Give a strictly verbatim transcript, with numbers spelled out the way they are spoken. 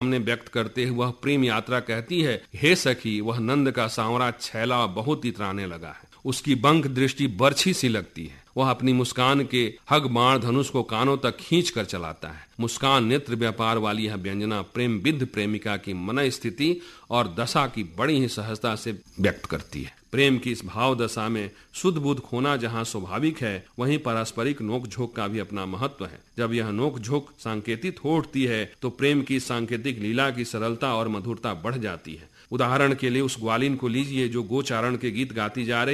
सामने व्यक्त करते हुए वह प्रेम यात्रा कहती है, हे सखी, वह नंद का सांवरा छैला बहुत इतराने लगा है। उसकी बंक दृष्टि बरछी सी लगती है। वह अपनी मुस्कान के हग बाण धनुष को कानों तक खींच कर चलाता है। मुस्कान नेत्र व्यापार वाली यह व्यंजना प्रेम विद्ध प्रेमिका की मन स्थिति और दशा की बड़ी ही सहजता से व्यक्त करती है। प्रेम की इस भाव दशा में शुद्ध बुद्ध खोना जहाँ स्वाभाविक है, वहीं पारस्परिक नोक झोंक का भी अपना महत्व है। जब यह नोक झोंक सांकेतिक हो उठती है तो प्रेम की सांकेतिक लीला की सरलता और मधुरता बढ़ जाती है। उदाहरण के लिए उस ग्वालिन को लीजिए जो गोचारण के गीत गाती जा रही